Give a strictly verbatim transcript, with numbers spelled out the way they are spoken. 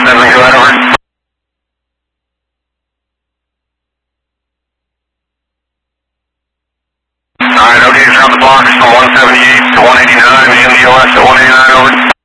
seven, go ahead, over. Alright, okay, drop the blocks from one seventy-eight to one eighty-nine, M D O S at one eighty-nine, over.